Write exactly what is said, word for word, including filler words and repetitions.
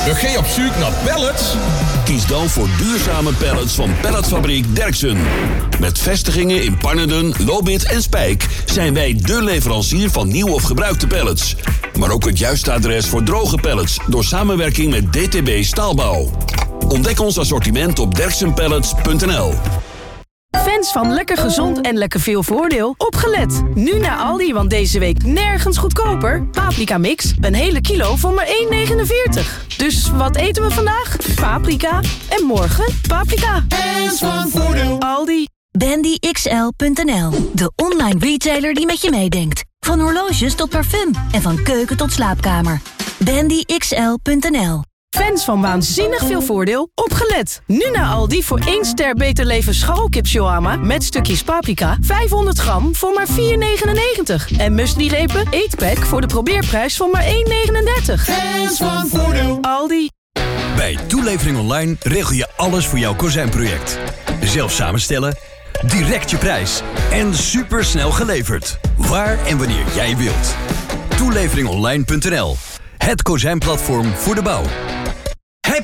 Dan ga je op zoek naar pallets? Kies dan voor duurzame pallets van Palletfabriek Derksen. Met vestigingen in Pannerden, Lobith en Spijk zijn wij dé leverancier van nieuw of gebruikte pallets. Maar ook het juiste adres voor droge pallets door samenwerking met D T B Staalbouw. Ontdek ons assortiment op derksen pallets punt n l. Fans van lekker gezond en lekker veel voordeel, opgelet! Nu naar Aldi, want deze week nergens goedkoper. Paprika mix, een hele kilo voor maar één negenenveertig. Dus wat eten we vandaag? Paprika. En morgen paprika. Fans van voordeel. Aldi. Bandy X L punt n l, de online retailer die met je meedenkt. Van horloges tot parfum en van keuken tot slaapkamer. Bandy X L punt n l. Fans van waanzinnig veel voordeel, opgelet! Nu naar Aldi voor één ster Beter Leven scharrelkip shawarma met stukjes paprika, vijfhonderd gram voor maar vier negenennegentig. En muesli-repen eetpack voor de probeerprijs van maar één negenendertig. Fans van voordeel. Aldi. Bij Toelevering Online regel je alles voor jouw kozijnproject. Zelf samenstellen, direct je prijs en supersnel geleverd. Waar en wanneer jij wilt. Toelevering online punt n l. Het kozijnplatform voor de bouw.